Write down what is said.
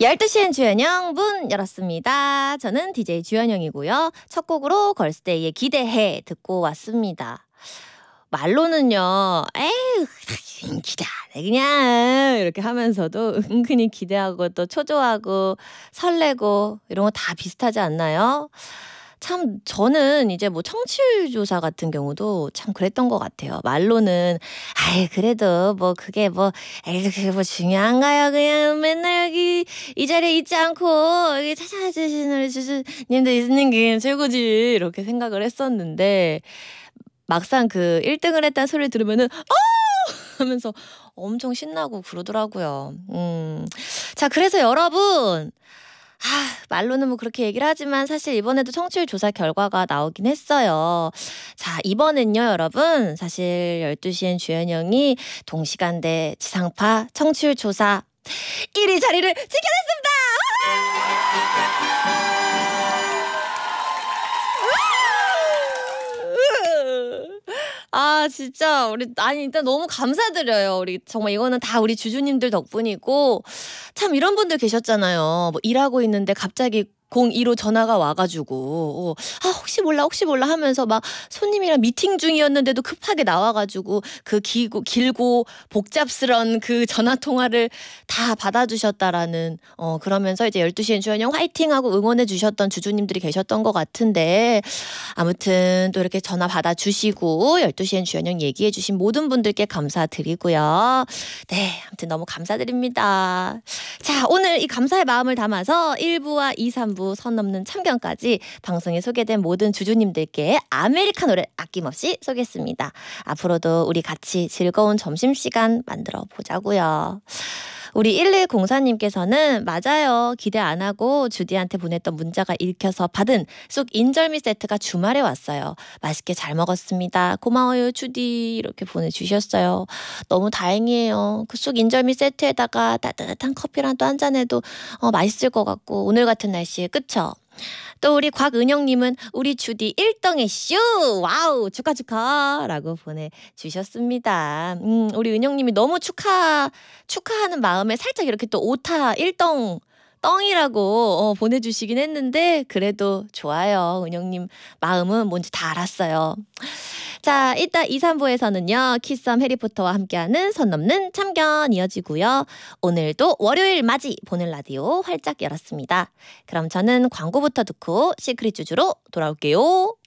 12시엔 주현영 문 열었습니다. 저는 DJ 주현영이고요. 첫 곡으로 걸스데이의 기대해 듣고 왔습니다. 말로는요, 에휴, 기대하네 그냥 이렇게 하면서도 은근히 기대하고 또 초조하고 설레고 이런 거 다 비슷하지 않나요? 참 저는 이제 뭐 청취율 조사 같은 경우도 참 그랬던 것 같아요. 말로는 아이 그래도 뭐 그게 뭐 에이 그게 뭐 중요한가요? 그냥 맨날 여기 이 자리에 있지 않고 여기 찾아주시는 주주님들 있는 게 최고지 이렇게 생각을 했었는데 막상 그 1등을 했다는 소리를 들으면은 하면서 엄청 신나고 그러더라고요. 자 그래서 여러분 말로는 뭐 그렇게 얘기를 하지만 사실 이번에도 청취율 조사 결과가 나오긴 했어요. 자, 이번엔요, 여러분. 사실 12시엔 주현영이 동시간대 지상파 청취율 조사 1위 자리를 지켜냈습니다! 진짜 일단 너무 감사드려요. 우리 정말 이거는 다 우리 주주님들 덕분이고 참 이런 분들 계셨잖아요. 뭐 일하고 있는데 갑자기 02로 전화가 와가지고 혹시 몰라 하면서 막 손님이랑 미팅 중이었는데도 급하게 나와가지고 그 길고 복잡스런 그 전화 통화를 다 받아주셨다라는 그러면서 이제 12시엔 주현영 화이팅하고 응원해 주셨던 주주님들이 계셨던 것 같은데 아무튼 또 이렇게 전화 받아주시고 12시엔 주현영 얘기해 주신 모든 분들께 감사드리고요. 네, 아무튼 너무 감사드립니다. 자, 오늘 이 감사의 마음을 담아서 1부와 2, 3부 선 넘는 참견까지 방송에 소개된 모든 주주님들께 아메리카노를 아낌없이 쏘겠습니다. 앞으로도 우리 같이 즐거운 점심시간 만들어 보자고요. 우리 1104님께서는 맞아요. 기대 안 하고 주디한테 보냈던 문자가 읽혀서 받은 쑥 인절미 세트가 주말에 왔어요. 맛있게 잘 먹었습니다. 고마워요 주디 이렇게 보내주셨어요. 너무 다행이에요. 그 쑥 인절미 세트에다가 따뜻한 커피랑 또 한 잔해도 맛있을 것 같고 오늘 같은 날씨에 그쵸? 또 우리 곽은영님은 우리 주디 1등의 쇼 와우 축하라고 보내주셨습니다. 우리 은영님이 너무 축하하는 마음에 살짝 이렇게 또 오타 1등 떵이라고 보내주시긴 했는데 그래도 좋아요. 은영님 마음은 뭔지 다 알았어요. 자, 이따 2, 3부에서는요. 키썸 해리포터와 함께하는 선 넘는 참견 이어지고요. 오늘도 월요일 맞이 보는 라디오 활짝 열었습니다. 그럼 저는 광고부터 듣고 시크릿 주주로 돌아올게요.